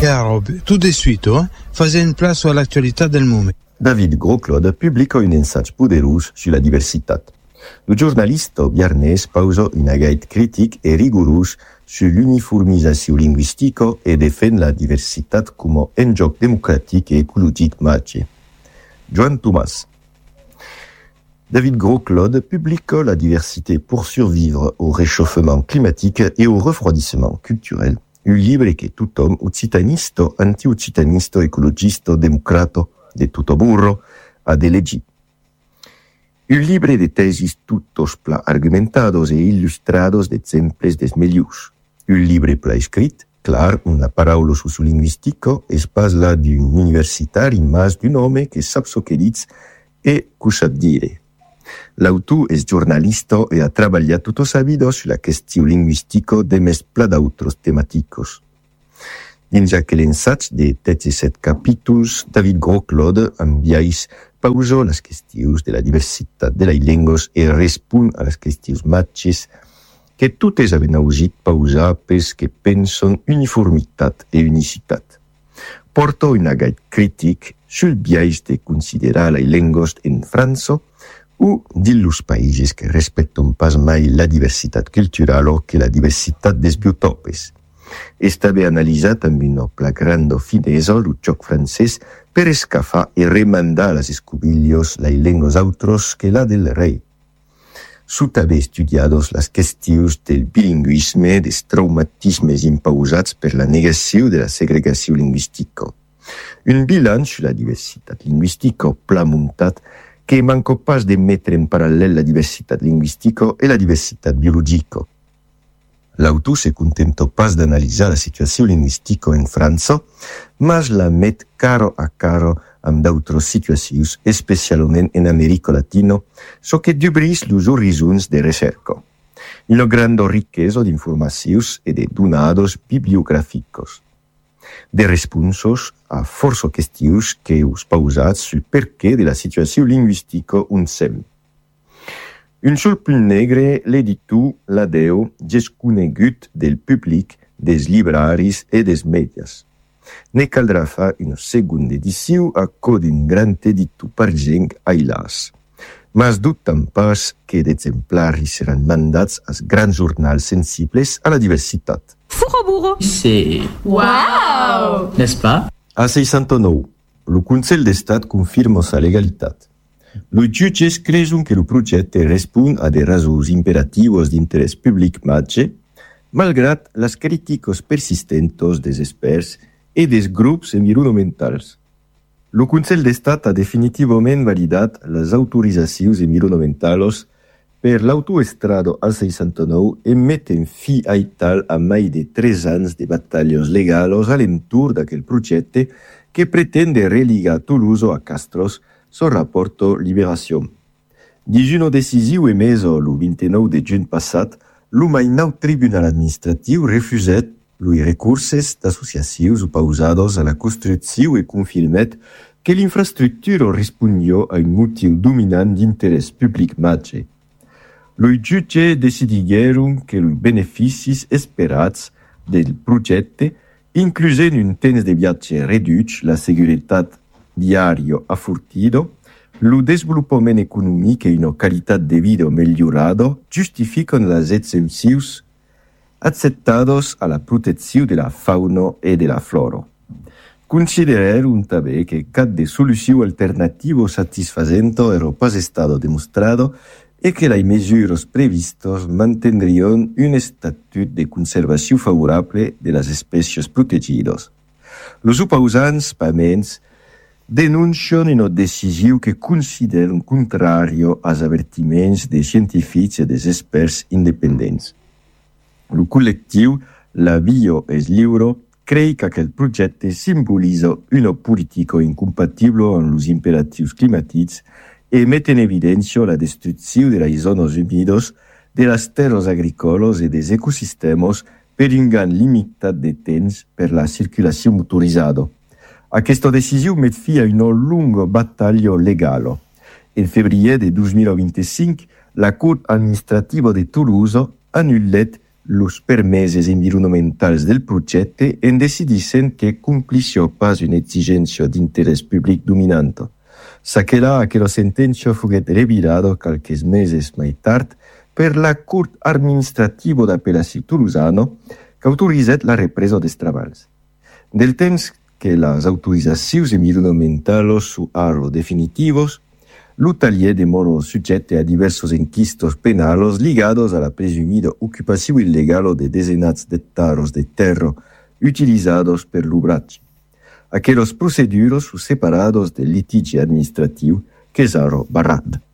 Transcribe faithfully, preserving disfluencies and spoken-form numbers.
Chiaro, tutto de suite, eh? Fase un place all'attualità del momento. David Grosclod publica un messaggio poderoso sulla diversità. Il giornalista biarnese pausa una guide critica e rigorosa sull'uniformizazione linguistica e difende la diversità come un gioco democratico e ecologico maggiore. Joan Thomas. David Grosclod publique La diversité pour survivre au réchauffement climatique et au refroidissement culturel, un livre che tothom, occitanista, anti-occitanista, ecologista, democrata, de tutto burro, ha elegit. Un livre de tesis tuttos pla argumentados e illustrados d'exemples des milius. Un livre pla escrit, clar, una paraula sociolinguistica, es pas la d'un universitari, mas d'un home que sap so che diz e cu sap dire. L'autor es giornalista e ha treballat tota sa vida sulla qüestió linguistica de més pla d'autres tematicos. Dins aquel ensaig de trenta-set capítols, David Grosclod enviais pausa les qüestions de la diversitat de les llengües e respon a les qüestions matxes que totes havien augit pausar pels que pensen uniformitat e unicitat. Porta una guide critic sul biais de considerar les llengües en França o dins països que respecten pas mai la diversitat cultural o que la diversitat des biotopes. És també analitzat amb una placrando finesa el joc francès per escafar i remandar les escobillos les llengües autres que la del rei. Són també estudiados les qüestions del bilingüisme, des traumatismes impausats per la negació de la segregació lingüística. Un bilan sur la diversitat lingüística pla muntat que manca pas de mettre en paral·lel la diversitat lingüística e la diversitat biologica. L'autor se contenta pas d'analitzar la situació lingüística en França, mas la met cara a cara amb d'autres situacions, especialment en Amèrica Latina, so que dubrís los horizons de recerca. Una grande riquesa d'informacions e de donados bibliogràficos. De responsos a força qüestions que us pausats sul perqué de la situació lingüística on sem. Un sol punt negre l'editor la deu desconegut del public, des libraris e des medias. Ne caldrà fa una segunda edició a co d'un gran editor pargent ailas. Mas dubtam pas que d'exemplaris seran mandats als grans jornals sensibles a la diversitat. Fourrobourg. C'est... Waouh! N'est-ce pas? A seixanta-nou, el Consell d'Estat confirma sa legalitat. Los jutges creuen que el projecte respon a de raons imperatives d'interès public major, malgrat les crítiques persistentes des experts e des grups environnementals. El Consell d'Estat ha definitivament validat les autoritzacions environnementals per l'autoestrada al seixanta-nou e meten fi a tal a mai de tres anys de batalles legals a l'entorn d'aquell projecte que pretende religar Toulouse a Castros, so rapporto Liberació. Dins una decisió emesa el vint-i-nou de juny passat, el mainau Tribunal Administratiu refusat els recursos d'associacions oposades a la construcció i confirmat que l'infraestructura responia a un motiu dominant d'interès public major. Els jutges decidigueren que els beneficis esperats del projecte, inclusen un temps de viatge reduït, la seguretat diària afortida, el desenvolupament econòmic i una qualitat de vida millorada justifiquen les exempcions acceptades a la protecció de la fauna i de la flora. Considerem també que cap de solució alternativa satisfacente era pas estada demostrada e que les mesures previstes mantindrien un estatut de conservació favorable de les espècies protegides. Els oposants, paments, denuncien una decisió que consideren contrària als avertiments de científics i dels experts independents. El col·lectiu La Via és Lliure creu que aquest projecte simbolitza una política incompatible amb els imperatius climàtics i met en evidència la destrucció de les zones humides, de les terres agrícoles i dels ecosistemes per un gran limitat de temps per la circulació motoritzada. Aquesta decisió met fi a una longa batalla legal. En febrer de dos mil vint-i-cinc, la Cort administrativa de Toulouse annullet los permeses environnementals del projecte en decidissent que complissio pas une exigència d'interès public dominanto. Saquela aquella sentença fuguet revirado calques meses mai tard per la Cort Administrativo d'Apel·lació Toulousano que autorizet la represa des treballs. Del temps que les autorizacions environnementals su aro definitivos, l'Utalier demoró sujete a diversos enquistos penalos ligados a la presumida ocupació illegale de dezenats d'hectares de terra utilizados per l'ubratge. Aquellos proceduros su separados del litigi administratiu que s'aro barrat.